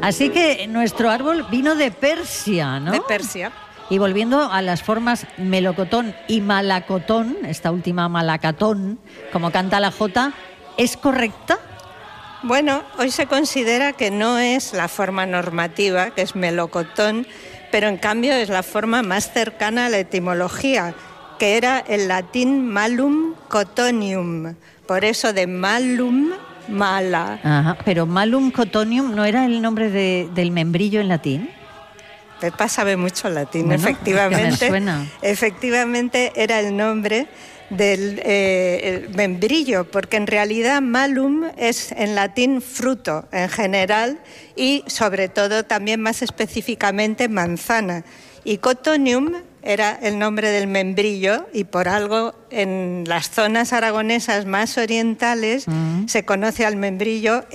Así que nuestro árbol vino de Persia, ¿no? De Persia. Y volviendo a las formas melocotón y malacotón, esta última malacatón, como canta la Jota, ¿es correcta? Bueno, hoy se considera que no es la forma normativa, que es melocotón, pero en cambio es la forma más cercana a la etimología, que era el latín malum cotonium, por eso de malum, mala. Ajá, pero malum cotonium no era el nombre del membrillo en latín. Pepa sabe mucho latín, bueno, efectivamente. me suena. Efectivamente era el nombre del el membrillo, porque en realidad malum es en latín fruto en general y sobre todo también más específicamente manzana. Y cotonium era el nombre del membrillo y por algo en las zonas aragonesas más orientales se conoce al membrillo,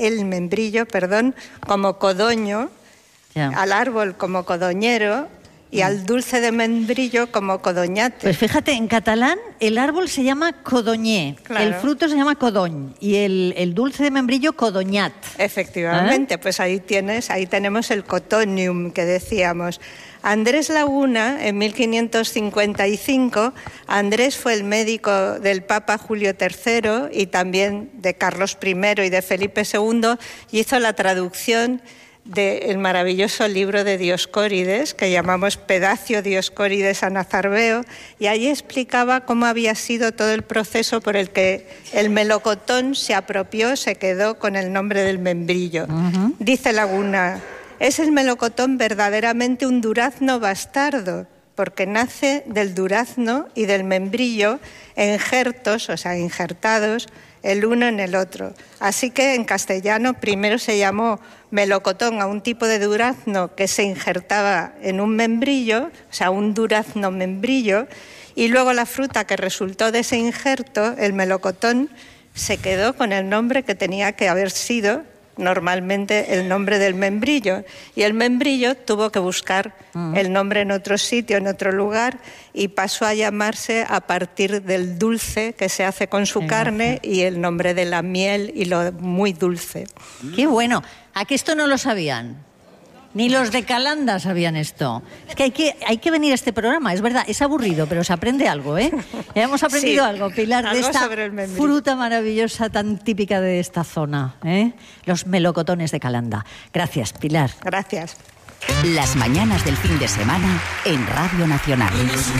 como codoño, al árbol como codoñero y al dulce de membrillo como codoñate. Pues fíjate, en catalán el árbol se llama codoñé, claro. El fruto se llama codoñ y el dulce de membrillo codoñat. Efectivamente, pues ahí tenemos el cotonium que decíamos. Andrés Laguna, en 1555, Andrés fue el médico del Papa Julio III y también de Carlos I y de Felipe II, y hizo la traducción del maravilloso libro de Dioscórides, que llamamos Pedacio Dioscórides a Nazarbeo, y allí explicaba cómo había sido todo el proceso por el que el melocotón se apropió, se quedó con el nombre del membrillo. Dice Laguna: es el melocotón verdaderamente un durazno bastardo, porque nace del durazno y del membrillo injertos, o sea, injertados, el uno en el otro. Así que en castellano primero se llamó melocotón a un tipo de durazno que se injertaba en un membrillo, o sea, un durazno membrillo, y luego la fruta que resultó de ese injerto, el melocotón, se quedó con el nombre que tenía que haber sido normalmente el nombre del membrillo, y el membrillo tuvo que buscar el nombre en otro sitio, en otro lugar, y pasó a llamarse a partir del dulce que se hace con su carne y el nombre de la miel y lo muy dulce. ¡Qué bueno! ¿A que esto no lo sabían? Ni los de Calanda sabían esto. Es que hay que venir a este programa, es verdad, es aburrido, pero se aprende algo, ¿eh? Ya hemos aprendido algo, Pilar, algo de esta fruta maravillosa tan típica de esta zona, ¿eh? Los melocotones de Calanda. Gracias, Pilar. Gracias. Las mañanas del fin de semana en Radio Nacional.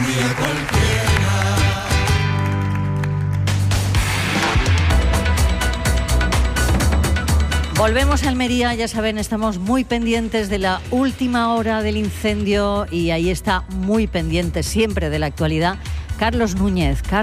Volvemos a Almería, ya saben, estamos muy pendientes de la última hora del incendio y ahí está muy pendiente siempre de la actualidad Carlos Núñez.